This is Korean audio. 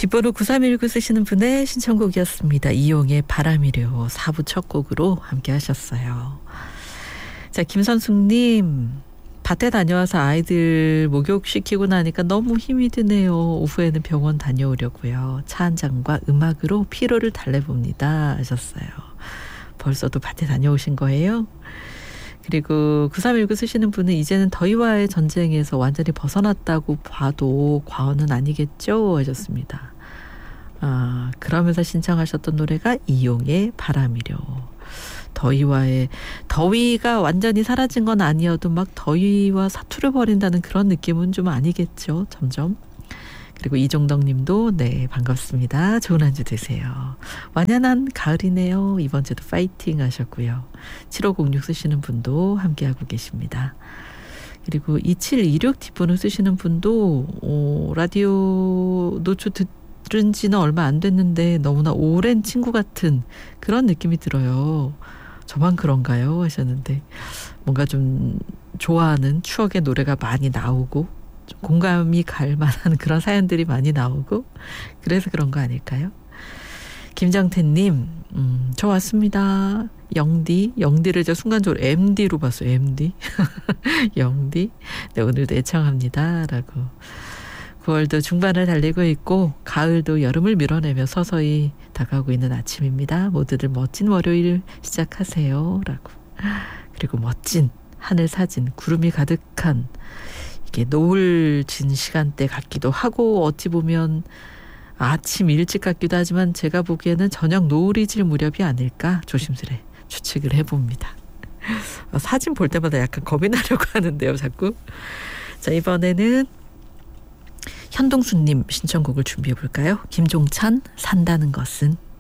뒷번호 9319 쓰시는 분의 신청곡이었습니다. 이용의 바람이려 4부 첫 곡으로 함께 하셨어요. 자, 김선숙님, 밭에 다녀와서 아이들 목욕시키고 나니까 너무 힘이 드네요. 오후에는 병원 다녀오려고요. 차 한 잔과 음악으로 피로를 달래봅니다 하셨어요. 벌써도 밭에 다녀오신 거예요? 그리고 9319 쓰시는 분은 이제는 더위와의 전쟁에서 완전히 벗어났다고 봐도 과언은 아니겠죠 하셨습니다. 그러면서 신청하셨던 노래가 이용의 바람이려. 더위가 완전히 사라진 건 아니어도 막 더위와 사투를 벌인다는 그런 느낌은 좀 아니겠죠, 점점. 그리고 이종덕 님도 네, 반갑습니다. 좋은 한 주 되세요. 완연한 가을이네요. 이번 주도 파이팅 하셨고요. 7506 쓰시는 분도 함께하고 계십니다. 그리고 2726 뒷번호 쓰시는 분도 라디오 노초 들은 지는 얼마 안 됐는데 너무나 오랜 친구 같은 그런 느낌이 들어요. 저만 그런가요? 하셨는데 뭔가 좀 좋아하는 추억의 노래가 많이 나오고 좀 공감이 갈 만한 그런 사연들이 많이 나오고 그래서 그런 거 아닐까요? 김정태님, 저 왔습니다. 영디를 저 순간적으로 MD로 봤어요. MD. 영디. 네, 오늘도 애청합니다. 라고. 9월도 중반을 달리고 있고 가을도 여름을 밀어내며 서서히 다가오고 있는 아침입니다. 모두들 멋진 월요일 시작하세요. 라고. 그리고 멋진 하늘 사진, 구름이 가득한 이게 노을 진 시간대 같기도 하고 어찌 보면 아침 일찍 같기도 하지만 제가 보기에는 저녁 노을이 질 무렵이 아닐까 조심스레 추측을 해봅니다. 사진 볼 때마다 약간 겁이 나려고 하는데요, 자꾸. 자, 이번에는 현동수님 신청곡을 준비해 볼까요? 김종찬 산다는 것은.